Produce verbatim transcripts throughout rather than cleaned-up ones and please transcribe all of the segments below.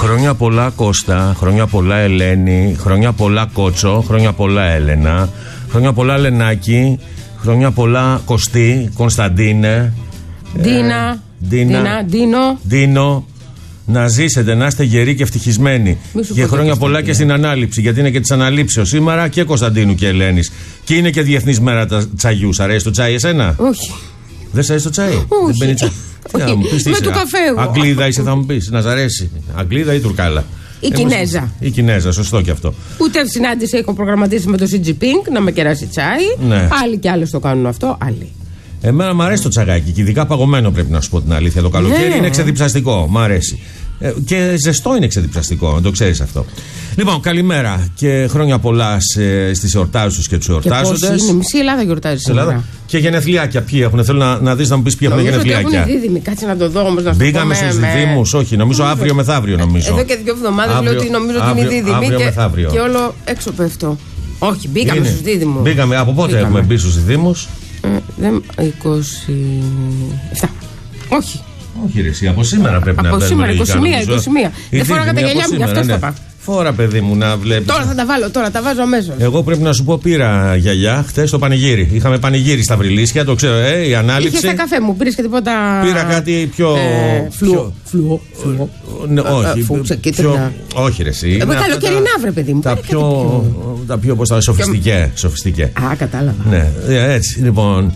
Χρόνια πολλά Κώστα, χρόνια πολλά Ελένη, χρόνια πολλά Κότσο, χρόνια πολλά Έλενα, χρόνια πολλά Λενάκη, χρόνια πολλά Κωστή, Κωνσταντίνε, Ντίνα, ε, Ντίνα, Ντίνα, Ντίνο. Ντίνο. Να ζήσετε, να είστε γεροί και ευτυχισμένοι. Και χρόνια πολλά και στην ανάληψη, γιατί είναι και της αναλήψεως σήμερα και Κωνσταντίνου και Ελένης. Και είναι και Διεθνής Μέρα τσαγιού. Σ' αρέσει το τσάι εσένα? Όχι. Δεν σ' αρέσει το τσάι? Όχι. Δεν τσάι. Όχι. Να μου πεις, Με είσαι, του καφέ εγώ. Αγγλίδα είσαι, θα μου πεις. Να σ' αρέσει. Αγγλίδα ή Τουρκάλα? Η Κινέζα. Η Κινέζα, σωστό και αυτό. Ούτε συνάντηση έχω προγραμματίσει με το Σι Τζι Πινγκ να με κεράσει τσάι. Ναι. Άλλοι κι άλλοι το κάνουν αυτό. Άλλοι. Εμένα μου αρέσει το τσαγάκι και ειδικά παγωμένο, πρέπει να σου πω την αλήθεια. Το καλοκαίρι Ναι. είναι ξεδιψαστικό. Μ' αρέσει. Ε, και ζεστό είναι ξεδιψαστικό, να το ξέρεις αυτό. Λοιπόν, καλημέρα και χρόνια πολλά στις εορτάζουσες και τους εορτάζοντες. Και είναι, μισή Ελλάδα γιορτάζει σήμερα. Και γενεθλιάκια, ποιοι έχουν? Θέλω να, να δεις, να μου πεις ποιοι έχουν γενεθλιάκια. Έχουν δίδυμοι, κάτσε να το δω όμως. Να Μπήκαμε στους με... διδύμους, όχι, νομίζω αύριο μεθαύριο νομίζω. Εδώ και δύο εβδομάδες λέω ότι νομίζω ότι είναι δίδυμοι και, και όλο έξω πέφτω. Όχι, μπήκαμε είναι. στους δίδυμους. Μπήκαμε, από πότε μπήκαμε. έχουμε μπει στους διδύμους? Ε, είκοσι επτά. Όχι. Όχι, ρε, εσύ, από σήμερα πρέπει από να μπαίνουμε. Από σήμερα, είκοσι μία, είκοσι μία. Δεν φοράγα τα γυαλιά μου, γι' αυτό το είπα. Φόρα, παιδί μου, να βλέπεις. Τώρα θα τα βάλω, τώρα τα βάζω αμέσως. Εγώ πρέπει να σου πω, πήρα γυαλιά χθες στο πανηγύρι. Είχαμε πανηγύρι στα Βρυλίσια, το ξέρω, ε, η ανάληψη. Είχε στα καφέ μου, πήρες και τίποτα. Πήρα κάτι πιο. Ε, φλουό. Φλουό. Φλουό. Ναι, όχι. Φούξα, κίτρινα. Όχι, ρε, εσύ. Ε, καλοκαιρινά, βρε, παιδί μου. Τα πιο. Τα πιο, πώς τα σοφιστικέ. Α, κατάλαβα. Ναι, έτσι, λοιπόν.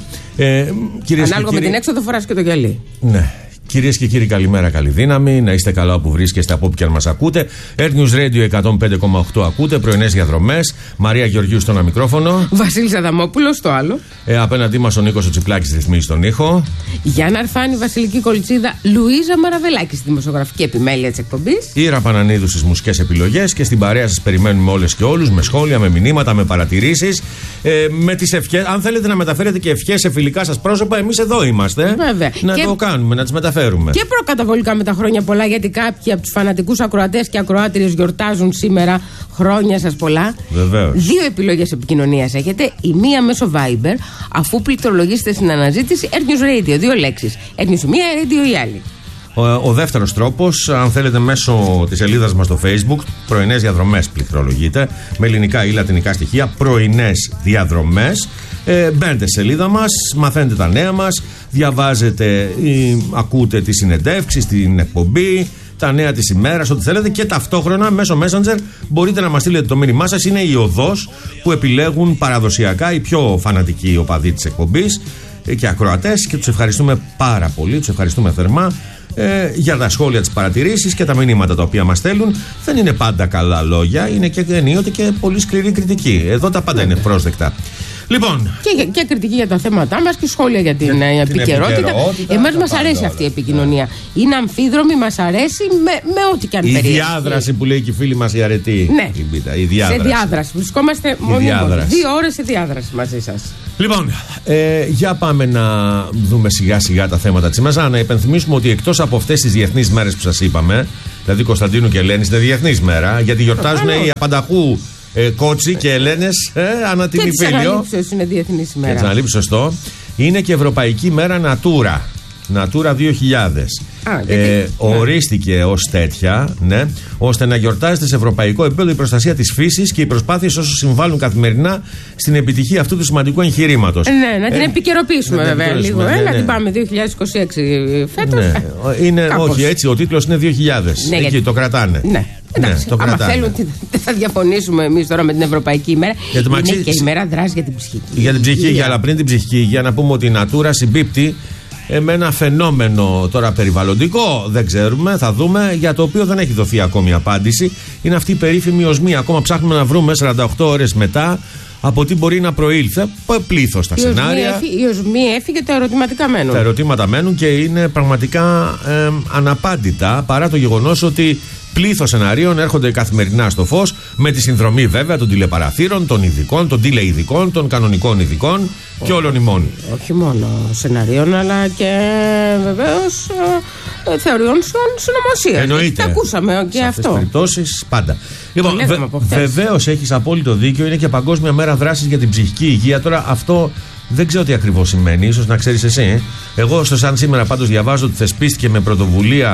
Ανάλογα με την έξοδο φοράς και το γυαλί. Ναι. Κυρίες και κύριοι, καλημέρα, καλή δύναμη. Να είστε καλά όπου βρίσκεστε, από όπου και αν μας ακούτε. Air News Radio εκατόν πέντε κόμμα οκτώ ακούτε. Πρωινές διαδρομές. Μαρία Γεωργίου στο ένα μικρόφωνο. Βασίλης Αδαμόπουλος στο άλλο. Ε, απέναντί μας ο Νίκος ο Τσιπλάκης ρυθμίζει τον ήχο. Γιάννα Αρφάνη, Βασιλική Κολτσίδα, Λουίζα Μαραβελάκη στη δημοσιογραφική επιμέλεια της εκπομπής. Ήρα Πανανίδου στις μουσικές επιλογές. Και στην παρέα σας περιμένουμε όλες και όλους με σχόλια, με μηνύματα, με παρατηρήσεις. Ε, με τις ευχές. Αν θέλετε να μεταφέρετε και ευχές σε φιλικά σας πρόσωπα, εμείς εδώ είμαστε. Βέβαια. Να και... το κάνουμε, να τις μεταφέρουμε. Και προκαταβολικά με τα χρόνια πολλά, γιατί κάποιοι από τους φανατικούς ακροατές και ακροάτριες γιορτάζουν σήμερα. Χρόνια σας πολλά. Βεβαίως. Δύο επιλογές επικοινωνίας έχετε. Η μία μέσω Viber, αφού πληκτρολογήσετε στην αναζήτηση Air News Radio. Δύο λέξεις. Air News μία, Radio η άλλη. Ο, ο δεύτερος τρόπος, αν θέλετε, μέσω της σελίδας μας στο Facebook, πρωινές διαδρομές πληκτρολογείτε, με ελληνικά ή λατινικά στοιχεία, πρωινές διαδρομές. Ε, μπαίνετε στη σελίδα μας, μαθαίνετε τα νέα μας, διαβάζετε ή ακούτε τις συνεντεύξεις, την εκπομπή, τα νέα της ημέρας, ό,τι θέλετε, και ταυτόχρονα μέσω Messenger μπορείτε να μας στείλετε το μήνυμά σας. Είναι η οδός που επιλέγουν παραδοσιακά οι πιο φανατικοί οπαδοί της εκπομπής και ακροατές, και τους ευχαριστούμε πάρα πολύ, τους ευχαριστούμε θερμά ε, για τα σχόλια, τις παρατηρήσεις και τα μηνύματα τα οποία μας στέλνουν. Δεν είναι πάντα καλά λόγια, είναι και ενίοτε και πολύ σκληρή κριτική. Εδώ τα πάντα είναι πρόσδεκτα. Λοιπόν. Και, και κριτική για τα θέματά μας και σχόλια για την, για την επικαιρότητα. Εμάς μας αρέσει όλα αυτή η επικοινωνία. Είναι αμφίδρομη, μας αρέσει με, με ό,τι και αν περιέχει. Η διάδραση που λέει και η φίλη μας η αρετή. Ναι. Η, πίτα, η διάδραση. Σε διάδραση. Βρισκόμαστε μονίμως. Δύο ώρες σε διάδραση μαζί σας. Λοιπόν, ε, για πάμε να δούμε σιγά σιγά τα θέματα της ημέρας. Να υπενθυμίσουμε ότι εκτός από αυτές τις διεθνείς μέρες που σας είπαμε, δηλαδή Κωνσταντίνου και Ελένης, είναι διεθνής μέρα, γιατί γιορτάζουν οι απανταχού. Ε, Κότσι και Ελένες ε, ανά την Ιφίλιο. Και τις αναλήψεις είναι διεθνής ημέρα. Και τις αναλήψεις, σωστό. Είναι και Ευρωπαϊκή Μέρα Natura. Natura δύο χιλιάδες. Α, ε, γιατί, ορίστηκε ναι. ως τέτοια, ναι, ώστε να γιορτάζεται σε ευρωπαϊκό επίπεδο η προστασία της φύσης και οι προσπάθειες όσων συμβάλλουν καθημερινά στην επιτυχία αυτού του σημαντικού εγχειρήματος. Ναι, να την ε, επικαιροποιήσουμε ε, βέβαια λίγο. Ναι, ε, ναι. Να την πάμε δύο χιλιάδες είκοσι έξι φέτος. Ναι. Είναι, όχι, έτσι, ο τίτλος είναι δύο χιλιάδες. Ναι, εκεί γιατί... το κρατάνε. Ναι. Εντάξει, ναι, άμα θέλουν, δεν θα διαφωνήσουμε εμείς τώρα με την Ευρωπαϊκή ημέρα. Είναι μαξί... και η ημέρα δράση για την ψυχική υγεία. Για την ψυχική υγεία, αλλά πριν την ψυχική υγεία, να πούμε ότι η Natura συμπίπτει με ένα φαινόμενο τώρα περιβαλλοντικό, δεν ξέρουμε, θα δούμε, για το οποίο δεν έχει δοθεί ακόμη απάντηση. Είναι αυτή η περίφημη οσμία. Ακόμα ψάχνουμε να βρούμε σαράντα οκτώ ώρες μετά από τι μπορεί να προήλθε. Πλήθος τα η σενάρια. Οσμή, η οσμή έφυγε, τα ερωτηματικά μένουν. Τα ερωτήματα μένουν και είναι πραγματικά ε, αναπάντητα, παρά το γεγονός ότι πλήθος σεναρίων έρχονται καθημερινά στο φως, με τη συνδρομή βέβαια των τηλεπαραθύρων, των ειδικών, των τηλεειδικών, των κανονικών ειδικών και όλων ημών. Όχι μόνο σεναρίων, αλλά και βεβαίως ε, θεωριών συνωμοσίας. Εννοείται. Τα ακούσαμε και σε αυτό. Σε αυτές τις περιπτώσεις πάντα. Λοιπόν, βε, βεβαίως έχεις απόλυτο δίκιο, είναι και Παγκόσμια Μέρα Δράσης για την ψυχική υγεία. Τώρα αυτό δεν ξέρω τι ακριβώς σημαίνει, ίσως να ξέρεις εσύ. Εγώ στο σαν σήμερα πάντως διαβάζω ότι θεσπίστηκε με πρωτοβουλία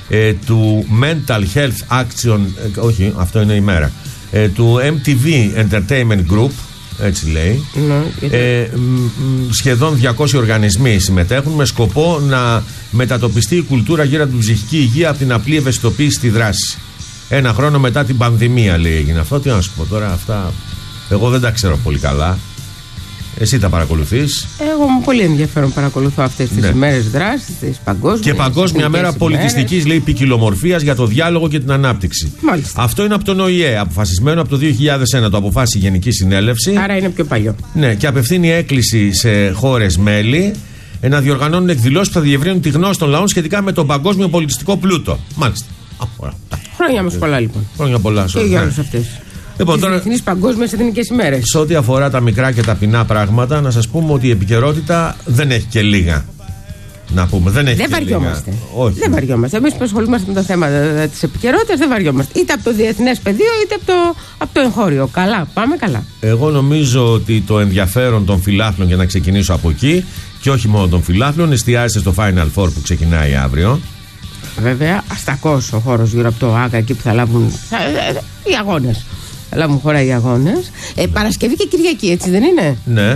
ε, του Mental Health Action, ε, όχι, αυτό είναι η μέρα, ε, του εμ τι βι Entertainment Group, έτσι λέει. Mm, ε, σχεδόν διακόσιοι οργανισμοί συμμετέχουν με σκοπό να μετατοπιστεί η κουλτούρα γύρω από την ψυχική υγεία από την απλή ευαισθητοποίηση στη δράση. Ένα χρόνο μετά την πανδημία, λέει, έγινε αυτό. Τι να σου πω τώρα, αυτά εγώ δεν τα ξέρω πολύ καλά. Εσύ τα παρακολουθείς? Εγώ με πολύ ενδιαφέρον παρακολουθώ αυτές τις ναι. ημέρες δράσης, τις παγκόσμιες. Και Παγκόσμια Μέρα Πολιτιστικής, λέει, ποικιλομορφίας για το διάλογο και την ανάπτυξη. Μάλιστα. Αυτό είναι από τον Ο Η Ε, αποφασισμένο από το δύο χιλιάδες ένα, το αποφάσισε η Γενική Συνέλευση. Άρα είναι πιο παλιό. Ναι, και απευθύνει έκκληση σε χώρες μέλη να διοργανώνουν εκδηλώσεις που θα διευρύνουν τη γνώση των λαών σχετικά με τον παγκόσμιο πολιτιστικό πλούτο. Μάλιστα. Χρόνια μας πολλά, λοιπόν. Χρόνια πολλά, και για όλους αυτές. Λοιπόν, τώρα, διεθνείς παγκόσμιες εθνικές ημέρες. Σε ό,τι αφορά τα μικρά και ταπεινά πράγματα, να σας πούμε ότι η επικαιρότητα δεν έχει και λίγα. Να πούμε, δεν έχει δεν και βαριόμαστε. λίγα. Όχι. Δεν βαριόμαστε. Εμείς που ασχολούμαστε με τα θέματα της επικαιρότητας δεν βαριόμαστε. Είτε από το διεθνές πεδίο, είτε από το, από το εγχώριο. Καλά, πάμε καλά. Εγώ νομίζω ότι το ενδιαφέρον των φιλάθλων, για να ξεκινήσω από εκεί, και όχι μόνο των φιλάθλων, εστιάζει στο Final Four που ξεκινάει αύριο. Βέβαια, αστακός ο χώρος γύρω από το ΆΚΑ, εκεί που θα λάβουν θα, οι αγώνες. Θα λάβουν χώρα οι αγώνες. Ε, Παρασκευή και Κυριακή, έτσι δεν είναι? Ναι.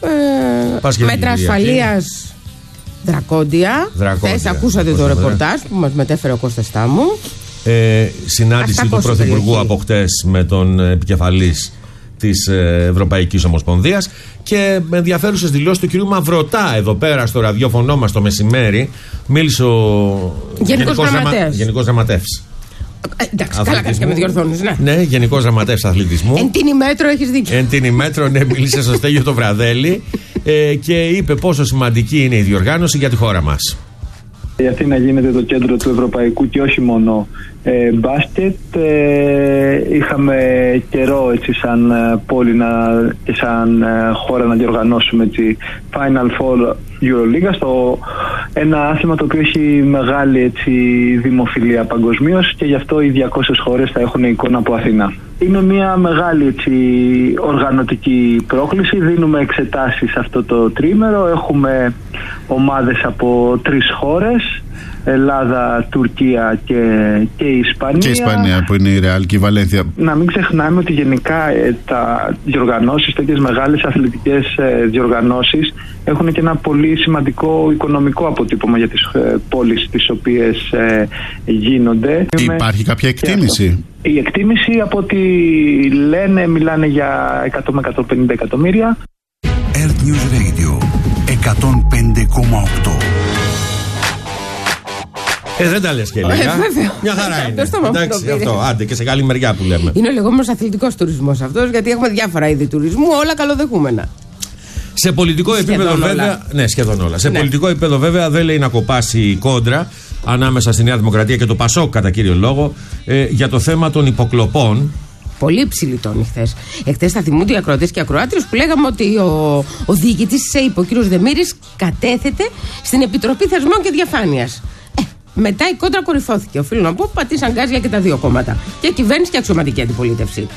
Ε, μέτρα ασφαλείας δρακόντια. Χθες ακούσατε το ρεπορτάζ που μας μετέφερε ο Κώστας Στάμου. Ε, συνάντηση του Πρωθυπουργού από χτες με τον επικεφαλής της Ευρωπαϊκής Ομοσπονδίας και με ενδιαφέρουσες δηλώσεις του κυρίου Μαυρωτά εδώ πέρα στο ραδιόφωνο μας το μεσημέρι. Μίλησε ο Γενικός Γραμματέας. Γενικός Γραμματεύς. Ε, εντάξει, καλά κάνεις και με διορθώνεις, ναι. Ναι, Γενικός Γραμματεύς Αθλητισμού. Εν τίνη μέτρο, έχεις δίκιο. Εν τίνη μέτρο, ναι, μίλησε στο Στέλιο το Βραδέλη ε, και είπε πόσο σημαντική είναι η διοργάνωση για τη χώρα μας. Η Αθήνα γίνεται το κέντρο του ευρωπαϊκού και όχι μόνο ε, μπάσκετ. Ε, είχαμε καιρό έτσι σαν πόλη να, και σαν ε, χώρα να διοργανώσουμε έτσι, Final Four Euroliga, στο ένα άθλημα το οποίο έχει μεγάλη έτσι, δημοφιλία παγκοσμίως και γι' αυτό οι διακόσιες χώρες θα έχουν εικόνα από Αθήνα. Είναι μια μεγάλη έτσι, οργανωτική πρόκληση. Δίνουμε εξετάσεις αυτό το τρίμερο. Έχουμε ομάδες από τρεις χώρες. Ελλάδα, Τουρκία και, και η Ισπανία. Και η Ισπανία που είναι η Ρεάλ και η Βαλένθια. Να μην ξεχνάμε ότι γενικά ε, τα διοργανώσεις, τέτοιες μεγάλες αθλητικές ε, διοργανώσεις έχουν και ένα πολύ σημαντικό οικονομικό αποτύπωμα για τις ε, πόλεις τις οποίες ε, γίνονται. Υπάρχει κάποια εκτίμηση? Η εκτίμηση από ό,τι λένε μιλάνε για εκατό με εκατόν πενήντα εκατομμύρια. Earth News Radio εκατόν πέντε κόμμα οκτώ. Ε, δεν τα λες και λίγα. Ε, μια χαρά είναι. Εντάξει, αυτό, άντε και σε καλή μεριά που λέμε. Είναι ο λεγόμενος αθλητικός τουρισμός αυτός, γιατί έχουμε διάφορα είδη τουρισμού, όλα καλοδεχούμενα. Σε πολιτικό σχεδόν επίπεδο όλα. βέβαια. Ναι, σχεδόν όλα. Σε ναι. πολιτικό επίπεδο βέβαια δεν λέει να κοπάσει η κόντρα ανάμεσα στη Νέα Δημοκρατία και το ΠΑΣΟΚ κατά κύριο λόγο ε, για το θέμα των υποκλοπών. Πολύ ψηλή τόνη χθες. Εχθές θα θυμούνται οι ακροατές και ακροάτριες που λέγαμε ότι ο, ο διοικητής της ΕΙΠ, ο κ. Δεμήρης, κατέθεται στην Επιτροπή Θεσμών και Διαφάνειας. Ε, μετά η κόντρα κορυφώθηκε. Οφείλω να πω, πατήσαν γκάζια και τα δύο κόμματα. Και κυβέρνηση και αξιωματική αντιπολίτευση.